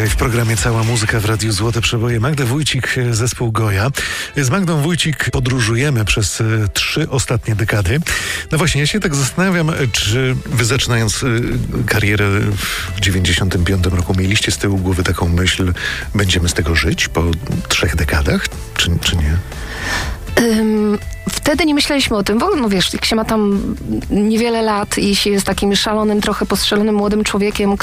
Dzisiaj w programie Cała Muzyka w Radiu Złote Przeboje. Magda Wójcik, zespół Goja. Z Magdą Wójcik podróżujemy przez 3 ostatnie dekady. No właśnie, ja się tak zastanawiam, czy wy zaczynając karierę w 95 roku mieliście z tyłu głowy taką myśl, będziemy z tego żyć po 3 dekadach, czy nie? Wtedy nie myśleliśmy o tym. W ogóle, no wiesz, jak się ma tam niewiele lat i się jest takim szalonym, trochę postrzelonym młodym człowiekiem,